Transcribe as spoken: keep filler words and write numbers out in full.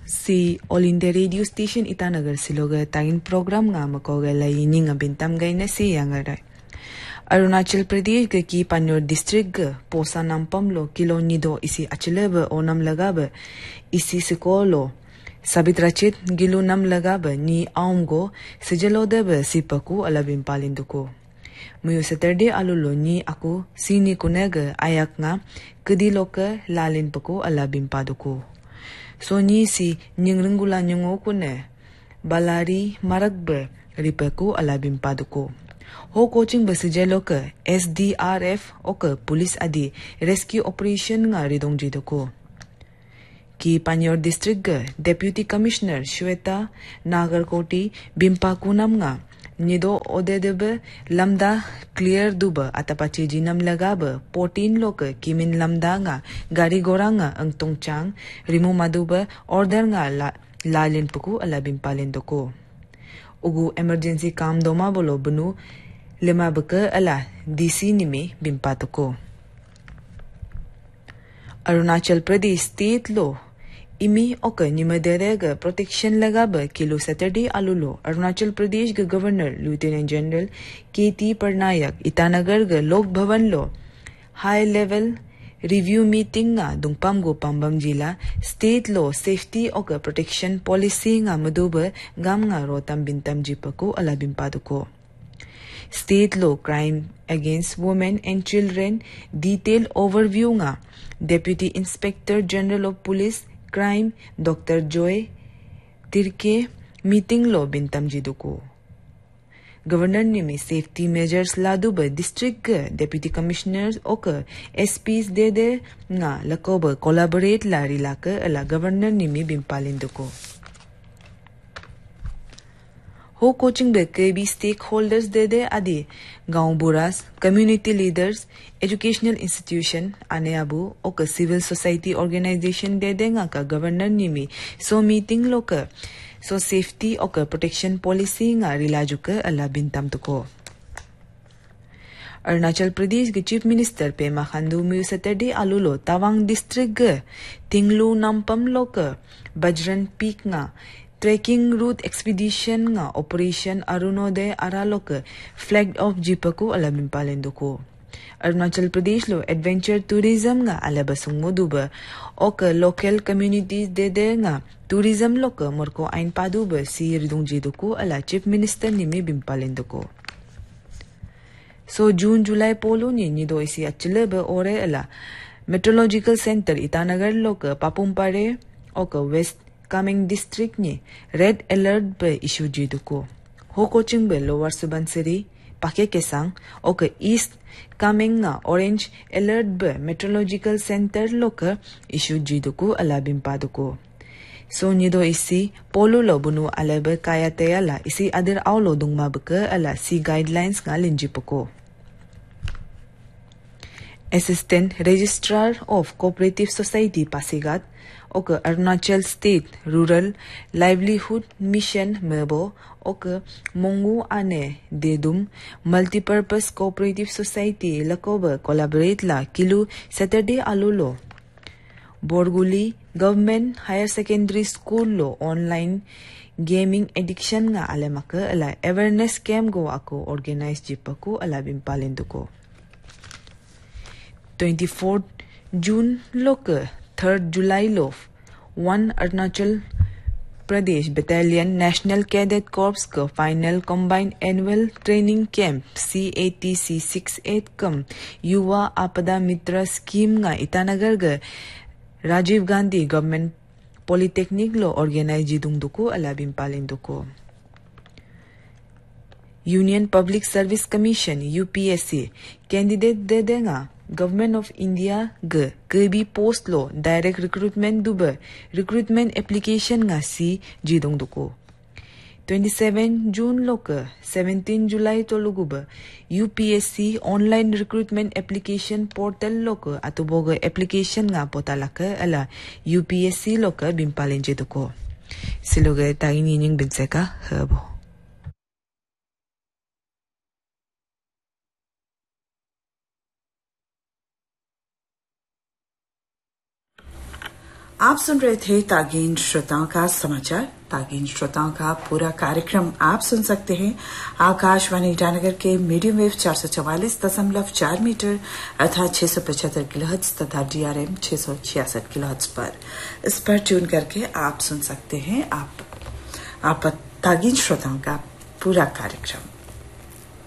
si All India Radio Station Itanagar siloga tagin program nga makoga layini nga bintam gay na si yangaray. Arunachal Pradesh ga ki Panyor district ga posa nampam lo kilo nido isi acheleba onam lagaba isi sikolo sabitrachit gilu nam lagaba ni aumgo sijalodeba sipaku alabim palinduko. Muyo Saturday alulo ni ako sini kunega ayak nga kediloka lalin pako alabim paduko. So ni si nyingrungula nyungo kune balari maragba ripaku alabim paduko. Ho coaching basijelo ka S D R F o ka police adi rescue operation nga ridong jidoko. Ki Panyor district ga Deputy Commissioner Shweta Nagarkoti Bimpakunam nga nido odedebe lamda clear duba atapachi jinam lagaba fourteen lok kimin lamda nga gari gora nga ang tongchang rimu maduba order nga la, lalin puku alabim palindoko. Ugu emergency kam doma bolo bunu lima baka ala D C nimi bimpatuko. Arunachal Pradesh State Law Imi oka nimaderaga protection lagaba kilo Saturday alulo Arunachal Pradesh ga Governor Lieutenant General K T Parnayak Itanagar ga Lok Bhavan lo high level review meeting nga dungpam go Pambam Jila State Law Safety oka Protection Policy nga maduba gam nga rotam bintam jipako alabim paduko. State Law Crime Against Women and Children Detailed Overview nga Deputy Inspector General of Police Crime Doctor Joy Tirke meeting lo bintam jiduko. Governor nimi safety measures ladu ba district ga deputy commissioners oka S Ps dede nga lakoba collaborate la rilaka ala governor nimi bimpalinduko. Ho coaching ba K B stakeholders dede adi gaon buras community leaders educational institution aneabu oka civil society organization dede nga ka governor nimi so meeting loka so safety oka protection policy nga rilajuka ala bintam tuko. Arunachal Pradesh ke Chief Minister Pema Khandu mu Saturday alulo Tawang district ga Tinglu nampam loka Bajran Peak nga trekking route expedition nga operation Arunode Araloka flagged off jipaku alabim palenduko. Arunachal Pradesh lo adventure tourism nga alabasung moduba oka local communities dede nga tourism loka morko ain paduba si ridong jiduko ala Chief Minister nimi bimpalenduko. So June July polo ni nido isi acheleba ore ala Meteorological Center Itanagar loka Papumpare oka West Coming district ni red alert ba issue jiduko. Ho coaching ba Lower Subansiri Pake Kesang oka East Coming nga orange alert ba Meteorological Center loka issue jiduko alabim paduko. So nido isi polo lo bunu alaba kaya tayala isi adir aulo dung mabaka ala si guidelines nga linjipuko. Assistant Registrar of Cooperative Society Pasigat oka Arunachal State Rural Livelihood Mission Mebo oka Mongu ane dedum Multipurpose Cooperative Society lakoba collaborate la kilu Saturday alulo Borguli Government Higher Secondary School lo online gaming addiction nga alamaka ala awareness camp go ako organize jipaku ala bimpalenduko. twenty-fourth June loka third July lo one Arunachal Pradesh Battalion National Cadet Corps ka final combined annual training camp C A T C sixty-eight kam Yuva Apada Mitra scheme nga Itanagar ga Rajiv Gandhi Government Polytechnic lo organize jidung duko alabim palinduko. Union Public Service Commission U P S C candidate dede nga Government of India ga K B post lo direct recruitment duba recruitment application nga si jidong duko. twenty-seven June lo ka seventeen July to luguba U P S C online recruitment application portal lo ka atuboga application nga potalaka ala U P S C lo ka bimpalin jiduko. Siluga tayo nining binseka habo. आप सुन रहे थे तागीन श्रोताओं का समाचार। तागीन श्रोताओं का पूरा कार्यक्रम आप सुन सकते हैं आकाशवाणी ईटानगर के मीडियम वेव चार सौ चवालीस दशमलव चार मीटर अर्थात छह सौ पचहत्तर किलोहर्ट्ज तथा डीआरएम छह सौ छियासठ किलोहर्ट्ज पर इस पर ट्यून करके आप सुन सकते हैं आप आप तागीन श्रोताओं का पूरा कार्यक्रम।